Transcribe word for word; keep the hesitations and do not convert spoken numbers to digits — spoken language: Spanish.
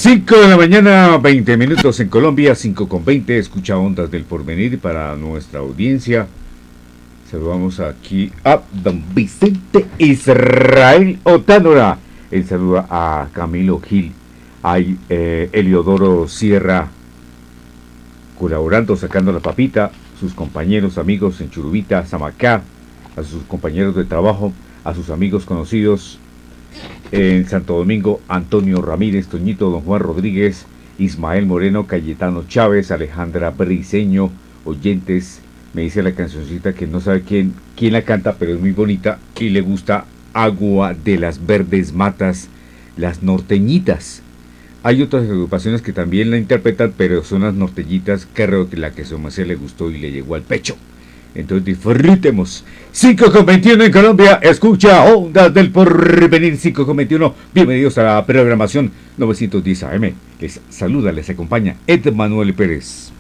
cinco de la mañana, veinte minutos en Colombia, cinco con veinte, escucha Ondas del Porvenir para nuestra audiencia. Saludamos aquí a don Vicente Israel Otánora. Él saluda a Camilo Gil, a eh, Eliodoro Sierra, colaborando, sacando la papita, sus compañeros, amigos en Churubita, Zamacá, a sus compañeros de trabajo, a sus amigos conocidos en Santo Domingo, Antonio Ramírez, Toñito, don Juan Rodríguez, Ismael Moreno, Cayetano Chávez, Alejandra Briceño, oyentes. Me dice la cancioncita que no sabe quién, quién la canta, pero es muy bonita y le gusta. Agua de las verdes matas, las norteñitas. Hay otras agrupaciones que también la interpretan, pero son las norteñitas. Creo que la que su merced le gustó y le llegó al pecho. Entonces disfrutemos. cinco con veintiuno en Colombia. Escucha Ondas del Porvenir. cinco con veintiuno. Bienvenidos a la programación novecientos diez A M. Les saluda, les acompaña Ed Manuel Pérez.